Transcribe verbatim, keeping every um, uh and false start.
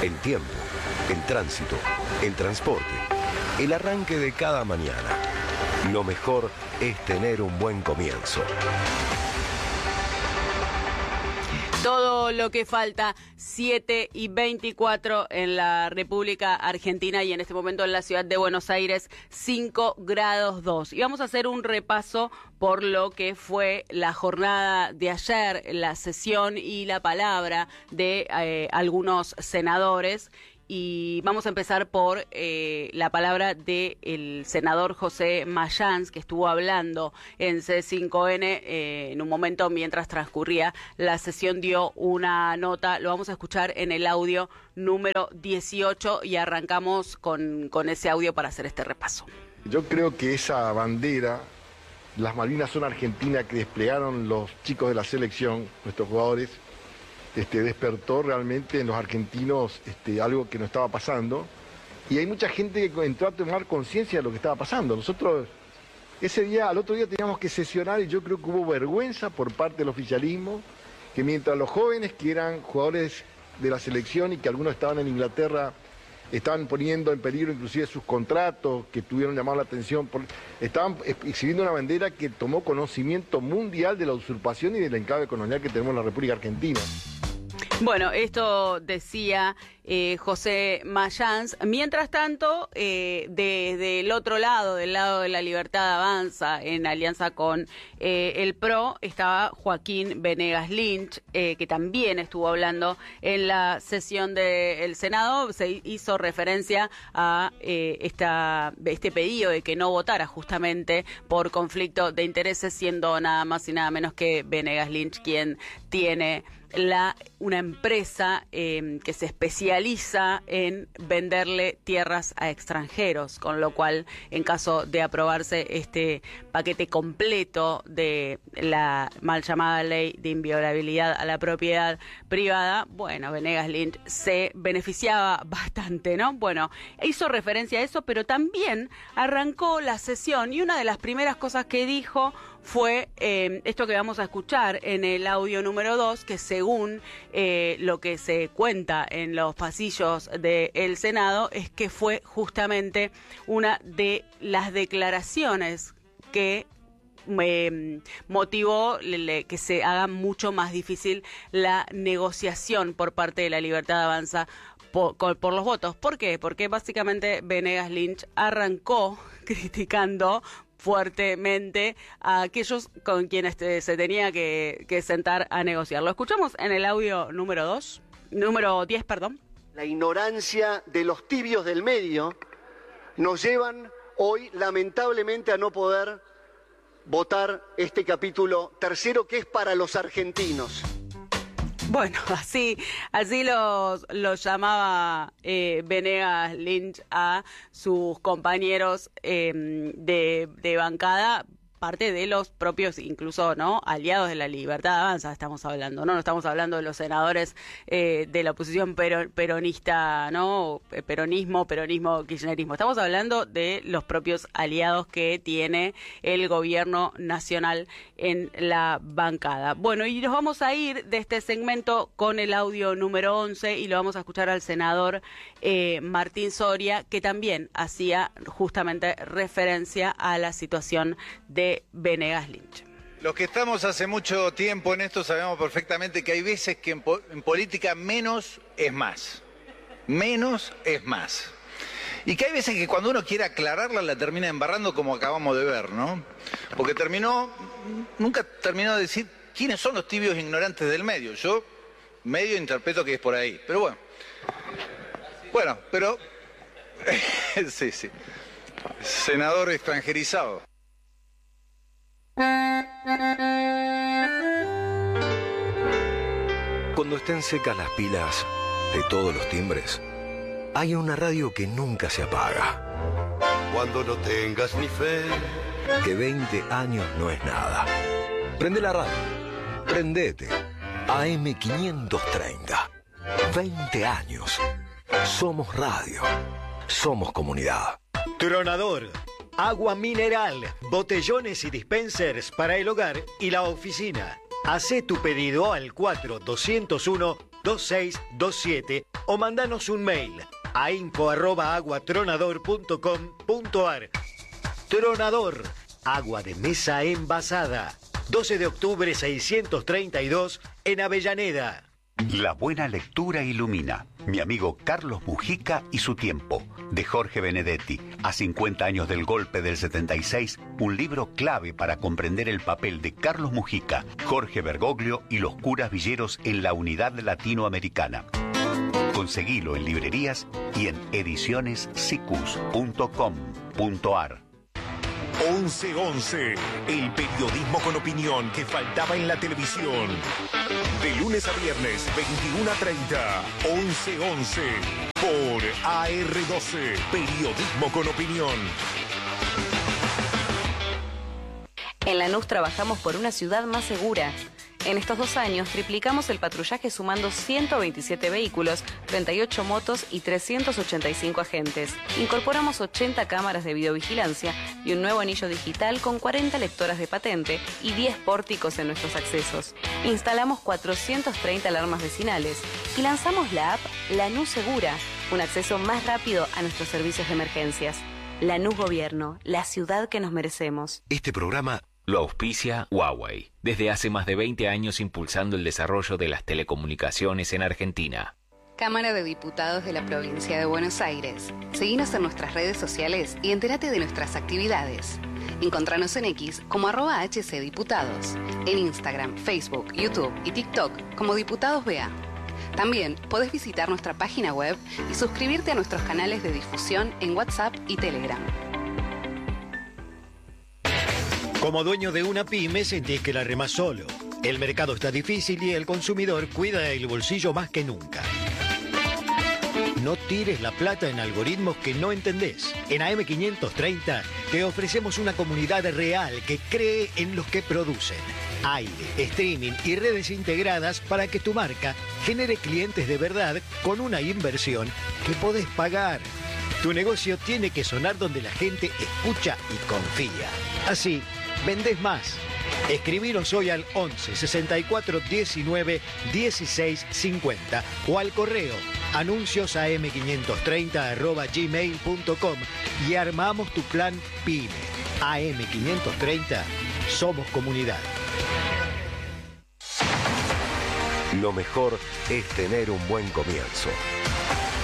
En tiempo, en tránsito, en transporte, el arranque de cada mañana. Lo mejor es tener un buen comienzo. Todo lo que falta, siete y veinticuatro en la República Argentina y en este momento en la ciudad de Buenos Aires, cinco grados dos. Y vamos a hacer un repaso por lo que fue la jornada de ayer, la sesión y la palabra de eh, algunos senadores. Y vamos a empezar por eh, la palabra del senador José Mayans, que estuvo hablando en C cinco N eh, en un momento mientras transcurría la sesión, dio una nota. Lo vamos a escuchar en el audio número dieciocho y arrancamos con, con ese audio para hacer este repaso. Yo creo que esa bandera, las Malvinas son Argentina, que desplegaron los chicos de la selección, nuestros jugadores, Este, despertó realmente en los argentinos este, algo que no estaba pasando, y hay mucha gente que entró a tomar conciencia de lo que estaba pasando. Nosotros ese día, al otro día teníamos que sesionar, y yo creo que hubo vergüenza por parte del oficialismo, que mientras los jóvenes que eran jugadores de la selección y que algunos estaban en Inglaterra estaban poniendo en peligro inclusive sus contratos, que tuvieron llamado la atención, por, estaban exhibiendo una bandera que tomó conocimiento mundial de la usurpación y del enclave colonial que tenemos en la República Argentina. Bueno, esto decía eh, José Mayans. Mientras tanto, eh, desde el otro lado, del lado de La Libertad Avanza, en alianza con eh, el P R O, estaba Joaquín Venegas Lynch, eh, que también estuvo hablando en la sesión del Senado. Se hizo referencia a eh, esta, este pedido de que no votara justamente por conflicto de intereses, siendo nada más y nada menos que Venegas Lynch quien tiene la una empresa eh, que se especializa en venderle tierras a extranjeros, con lo cual, en caso de aprobarse este paquete completo de la mal llamada ley de inviolabilidad a la propiedad privada, bueno, Venegas Lynch se beneficiaba bastante, ¿no? Bueno, hizo referencia a eso, pero también arrancó la sesión y una de las primeras cosas que dijo fue eh, esto que vamos a escuchar en el audio número dos, que según eh, lo que se cuenta en los pasillos del Senado, es que fue justamente una de las declaraciones que eh, motivó le, que se haga mucho más difícil la negociación por parte de La Libertad Avanza por, por los votos. ¿Por qué? Porque básicamente Venegas Lynch arrancó criticando fuertemente a aquellos con quienes te, se tenía que, que sentar a negociar. Lo escuchamos en el audio número dos, número diez, perdón. La ignorancia de los tibios del medio nos llevan hoy lamentablemente a no poder votar este capítulo tercero, que es para los argentinos. Bueno, así así los, los llamaba eh, Venegas Lynch a sus compañeros eh, de, de bancada, parte de los propios, incluso, ¿no?, aliados de La Libertad Avanza, estamos hablando, ¿no? No estamos hablando de los senadores eh, de la oposición pero, peronista, ¿no? Peronismo, peronismo, kirchnerismo. Estamos hablando de los propios aliados que tiene el gobierno nacional en la bancada. Bueno, y nos vamos a ir de este segmento con el audio número once y lo vamos a escuchar al senador eh, Martín Soria, que también hacía justamente referencia a la situación de Venegas Lynch. Los que estamos hace mucho tiempo en esto sabemos perfectamente que hay veces que en, po en política menos es más. Menos es más. Y que hay veces que cuando uno quiere aclararla la termina embarrando, como acabamos de ver, ¿no? Porque terminó, nunca terminó de decir quiénes son los tibios ignorantes del medio. Yo medio interpreto que es por ahí, pero bueno. Bueno, pero... sí, sí. Senador extranjerizado. Cuando estén secas las pilas de todos los timbres, hay una radio que nunca se apaga. Cuando no tengas ni fe, que veinte años no es nada. Prende la radio. Prendete. A M quinientos treinta. veinte años. Somos radio. Somos comunidad. Tronador. Agua mineral, botellones y dispensers para el hogar y la oficina. Hacé tu pedido al cuatro dos cero uno, dos seis dos siete o mandanos un mail a info arroba aguatronador punto com punto ar. Tronador, agua de mesa envasada. doce de octubre seiscientos treinta y dos en Avellaneda. La buena lectura ilumina. Mi amigo Carlos Mujica y su tiempo, de Jorge Benedetti. A cincuenta años del golpe del setenta y seis, un libro clave para comprender el papel de Carlos Mujica, Jorge Bergoglio y los curas villeros en la unidad latinoamericana. Conseguilo en librerías y en ediciones sicus punto com punto ar. once once, el periodismo con opinión que faltaba en la televisión. De lunes a viernes, veintiuno a treinta, once once, por A R doce, periodismo con opinión. En Lanús trabajamos por una ciudad más segura. En estos dos años triplicamos el patrullaje sumando ciento veintisiete vehículos, treinta y ocho motos y trescientos ochenta y cinco agentes. Incorporamos ochenta cámaras de videovigilancia y un nuevo anillo digital con cuarenta lectoras de patente y diez pórticos en nuestros accesos. Instalamos cuatrocientas treinta alarmas vecinales y lanzamos la app Lanús Segura, un acceso más rápido a nuestros servicios de emergencias. Lanús Gobierno, la ciudad que nos merecemos. Este programa lo auspicia Huawei, desde hace más de veinte años impulsando el desarrollo de las telecomunicaciones en Argentina. Cámara de Diputados de la Provincia de Buenos Aires. Seguinos en nuestras redes sociales y entérate de nuestras actividades. Encontranos en X como arroba hcdiputados, en Instagram, Facebook, YouTube y TikTok como Diputados B A. También podés visitar nuestra página web y suscribirte a nuestros canales de difusión en WhatsApp y Telegram. Como dueño de una pyme sentís que la remás solo. El mercado está difícil y el consumidor cuida el bolsillo más que nunca. No tires la plata en algoritmos que no entendés. En A M quinientos treinta te ofrecemos una comunidad real que cree en los que producen. Aire, streaming y redes integradas para que tu marca genere clientes de verdad con una inversión que podés pagar. Tu negocio tiene que sonar donde la gente escucha y confía. Así, vendés más. Escribinos hoy al once sesenta y cuatro diecinueve dieciséis cincuenta o al correo anuncios a m quinientos treinta arroba gmail punto com y armamos tu plan PYME. A M quinientos treinta, somos comunidad. Lo mejor es tener un buen comienzo.